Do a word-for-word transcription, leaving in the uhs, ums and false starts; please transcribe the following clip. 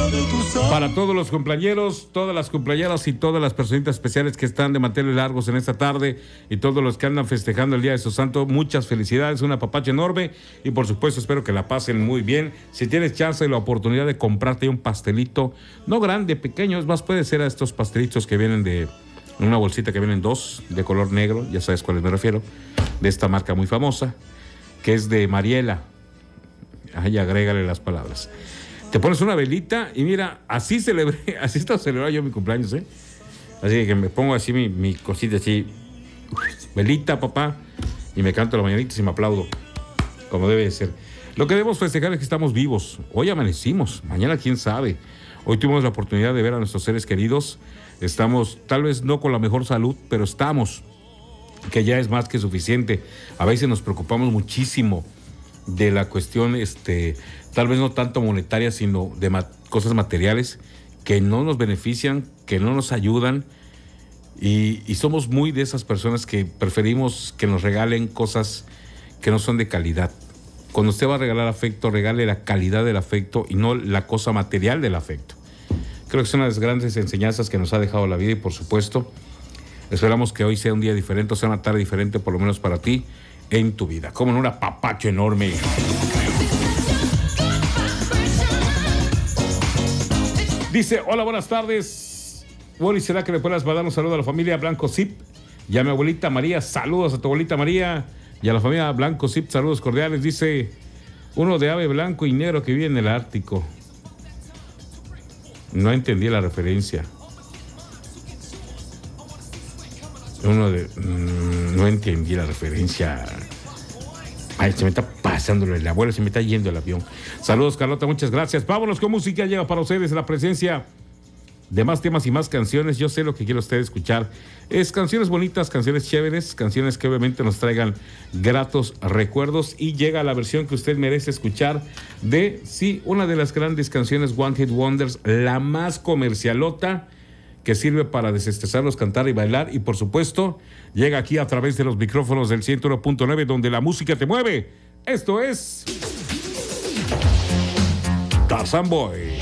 Para todos los cumpleañeros, todas las cumpleañeras y todas las personitas especiales que están de manteles largos en esta tarde y todos los que andan festejando el Día de su Santo, muchas felicidades, un apapacho enorme y por supuesto espero que la pasen muy bien. Si tienes chance y la oportunidad de comprarte un pastelito, no grande, pequeño, es más, puede ser a estos pastelitos que vienen de una bolsita que vienen dos, de color negro, ya sabes cuáles me refiero, de esta marca muy famosa, que es de Mariela. Ay, agrégale las palabras. Te pones una velita y mira, así celebré, así está celebrado yo mi cumpleaños, ¿eh? Así que me pongo así mi, mi cosita así, velita, papá, y me canto las mañanitas y me aplaudo, como debe de ser. Lo que debemos festejar es que estamos vivos. Hoy amanecimos, mañana quién sabe. Hoy tuvimos la oportunidad de ver a nuestros seres queridos. Estamos, tal vez no con la mejor salud, pero estamos, que ya es más que suficiente. A veces nos preocupamos muchísimo de la cuestión, este, tal vez no tanto monetaria, sino de ma- cosas materiales que no nos benefician, que no nos ayudan, y, y somos muy de esas personas que preferimos que nos regalen cosas que no son de calidad. Cuando usted va a regalar afecto, regale la calidad del afecto y no la cosa material del afecto. Creo que es una de las grandes enseñanzas que nos ha dejado la vida y por supuesto esperamos que hoy sea un día diferente, o sea una tarde diferente por lo menos para ti en tu vida. Como en un apapacho enorme. Dice, hola, buenas tardes. Wally, ¿será que le puedas mandar un saludo a la familia Blanco Zip? Y a mi abuelita María, saludos a tu abuelita María. Y a la familia Blanco Zip, saludos cordiales. Dice, uno de ave blanco y negro que vive en el Ártico. No entendí la referencia. Uno de... Mmm, no entendí la referencia. Ay, se me está pasando el abuelo, se me está yendo el avión. Saludos, Carlota, muchas gracias. Vámonos con música, llega para ustedes la presencia de más temas y más canciones. Yo sé lo que quiere usted escuchar. Es canciones bonitas, canciones chéveres, canciones que obviamente nos traigan gratos recuerdos. Y llega la versión que usted merece escuchar de, sí, una de las grandes canciones One Hit Wonders, la más comercialota, que sirve para desestresarnos, cantar y bailar. Y por supuesto, llega aquí a través de los micrófonos del ciento uno punto nueve, donde la música te mueve. Esto es Tarzan Boy.